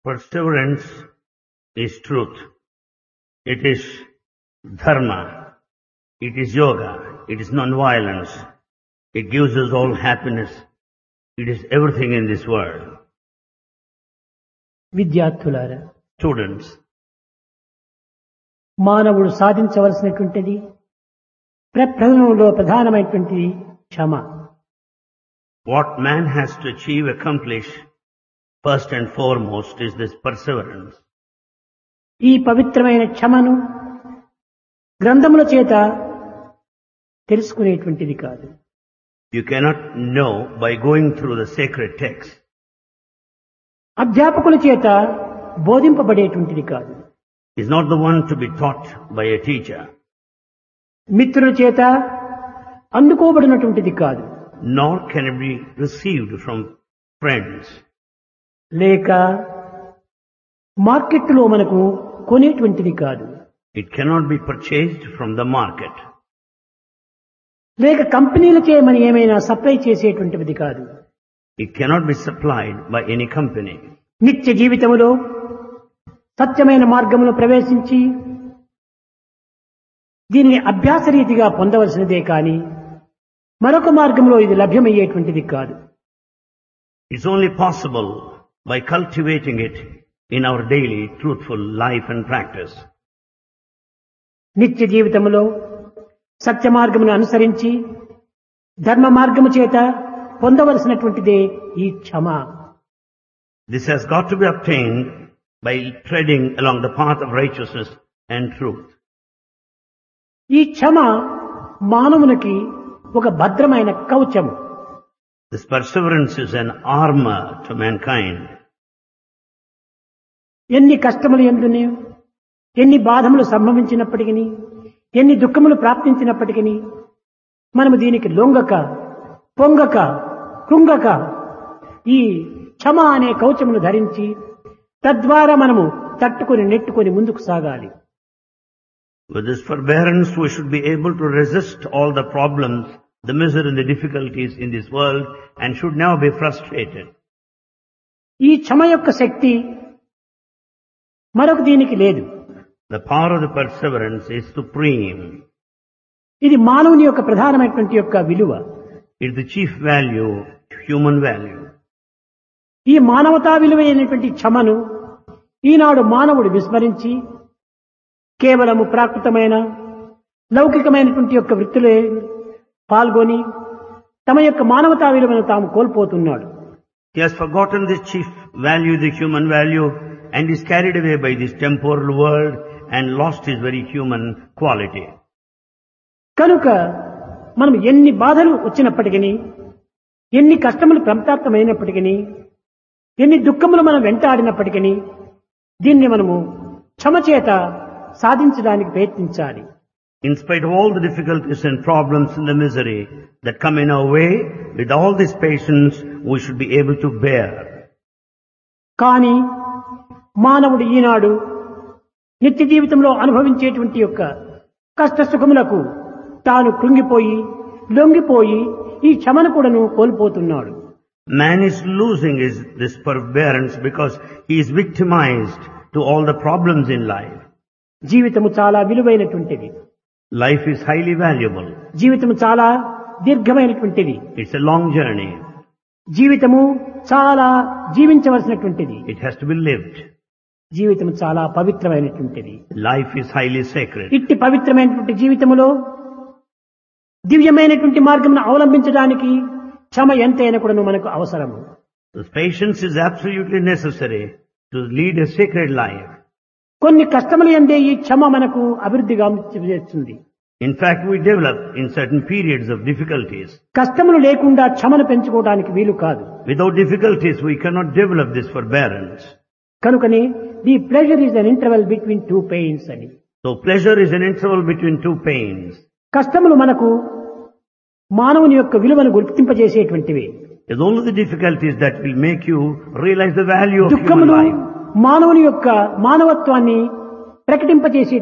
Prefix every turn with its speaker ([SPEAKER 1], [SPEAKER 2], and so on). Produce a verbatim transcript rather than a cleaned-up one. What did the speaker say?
[SPEAKER 1] Perseverance is truth. It is dharma. It is yoga. It is non-violence. It gives us all happiness. It is everything in this world.
[SPEAKER 2] విద్యార్థులారా,
[SPEAKER 1] Students,
[SPEAKER 2] మానవుడు సాధించవలసినటువంటిది ప్రప్రథమంలో ప్రధానమైనటువంటిది క్షమ.
[SPEAKER 1] what man has to achieve, accomplish, first and foremost is this perseverance.
[SPEAKER 2] ఈ పవిత్రమైన క్షమను గ్రంథముల చేత తెలుసుకునేటువంటిది కాదు.
[SPEAKER 1] You cannot know by going through the sacred text.
[SPEAKER 2] అధ్యాపకుల చేత బోధింపబడేటువంటిది కాదు.
[SPEAKER 1] Is not the one to be taught by a teacher.
[SPEAKER 2] మిత్రుల చేత అందుకోబడినటువంటిది కాదు.
[SPEAKER 1] Nor can it be received from friends.
[SPEAKER 2] లేక మార్కెట్లో మనకు కొనేటువంటిది కాదు.
[SPEAKER 1] It cannot be purchased from the market.
[SPEAKER 2] లేక కంపెనీలకే మనం ఏమైనా సప్లై చేసేటువంటిది కాదు.
[SPEAKER 1] It cannot be supplied by any company.
[SPEAKER 2] నిత్య జీవితంలో సత్యమైన మార్గంలో ప్రవేశించి దీనిని అభ్యాస రీతిగా పొందవలసినదే కానీ మరొక మార్గంలో ఇది లభ్యమయ్యేటువంటిది కాదు.
[SPEAKER 1] It's only possible by cultivating it in our daily truthful life and practice.
[SPEAKER 2] నిత్య జీవితంలో సత్య మార్గమును అనుసరించి ధర్మ మార్గము చేత పొందవలసినటువంటిదే ఈ క్షమ.
[SPEAKER 1] This has got to be obtained by treading along the path of righteousness and truth.
[SPEAKER 2] ఈ క్షమ మానవునికి ఒక భద్రమైన కవచము.
[SPEAKER 1] This perseverance is an armor to mankind.
[SPEAKER 2] ఎన్ని కష్టములు ఎందుని, ఎన్ని బాధములు సంభవించినప్పటికీ, ఎన్ని దుఃఖములు ప్రాప్తించినప్పటికీ మనము దీనికి లొంగక, పొంగక, కృంగక ఈ క్షమ అనే కవచమును ధరించి తద్వారా మనము తట్టుకొని నెట్టుకొని ముందుకు సాగాలి.
[SPEAKER 1] With this forbearance, we should be able to resist all the problems, the misery and the difficulties in this world, and should never be frustrated.
[SPEAKER 2] ఈ క్షమ యొక్క శక్తి మరొక దీనికి లేదు.
[SPEAKER 1] The power of the perseverance is supreme.
[SPEAKER 2] ఇది మానవుని యొక్క ప్రధానమైనటువంటి యొక్క విలువ.
[SPEAKER 1] It is the chief value, human value.
[SPEAKER 2] ఈ మానవతా విలువైనటువంటి క్షమను ఈనాడు మానవుడు విస్మరించి కేవలము ప్రాకృతమైన లౌకికమైనటువంటి యొక్క వృత్తిలో పాల్గొని తమ యొక్క మానవతా విలువను తాము కోల్పోతున్నాడు.
[SPEAKER 1] He has forgotten this chief value, the human value, and is carried away by this temporal world and lost his very human quality.
[SPEAKER 2] కనుక మనం ఎన్ని బాధలు వచ్చినప్పటికీ, ఎన్ని కష్టములు ప్రాప్తమైనప్పటికీ, ఎన్ని దుఃఖములు మనం వెంటాడినప్పటికీ దీన్ని మనము క్షమ చేత సాధించడానికి ప్రయత్నించాలి.
[SPEAKER 1] In spite of all the difficulties and problems and the misery that come in our way, with all this patience, we should be able to bear.
[SPEAKER 2] కానీ మానవుడు ఈనాడు నిత్య జీవితంలో అనుభవించేటువంటి యొక్క కష్ట సుఖములకు తాను కృంగిపోయి లొంగిపోయి ఈ క్షమను కూడాను కోల్పోతున్నాడు.
[SPEAKER 1] Man is losing his, this forbearance because he is victimized to all the problems in life.
[SPEAKER 2] జీవితము చాలా విలువైనటువంటిది.
[SPEAKER 1] Life is highly valuable.
[SPEAKER 2] జీవితము చాలా దీర్ఘమైనటువంటిది.
[SPEAKER 1] It's a long journey.
[SPEAKER 2] జీవితము చాలా జీవించవలసినటువంటిది.
[SPEAKER 1] It has to be lived.
[SPEAKER 2] జీవితం చాలా పవిత్రమైనటువంటిది.
[SPEAKER 1] Life is highly sacred.
[SPEAKER 2] ఇట్టి పవిత్రమైనటువంటి జీవితములో దివ్యమైనటువంటి మార్గమును అవలంబించడానికి క్షమ ఎంతైనా కూడా మనకు అవసరము.
[SPEAKER 1] This patience is absolutely necessary to lead a sacred life.
[SPEAKER 2] కొన్ని కష్టములు యందే ఈ క్షమ మనకు అభివృద్ధిగా చేస్తుంది.
[SPEAKER 1] In fact, we develop in certain periods of difficulties.
[SPEAKER 2] కష్టములు లేకుండా క్షమను పెంచుకోవడానికి వీలు కాదు.
[SPEAKER 1] Without difficulties, we cannot develop this forbearance.
[SPEAKER 2] కనుకనే the pleasure is an interval between two pains అని.
[SPEAKER 1] So pleasure is an interval between two pains.
[SPEAKER 2] కష్టములు మనకు మానవుని యొక్క విలువను గుర్తింపజేసేటువంటివి.
[SPEAKER 1] It's only the difficulties that will make you realize the value of human
[SPEAKER 2] దుఃఖములు
[SPEAKER 1] life.
[SPEAKER 2] మానవుని యొక్క మానవత్వాన్ని ప్రకటింపజేసే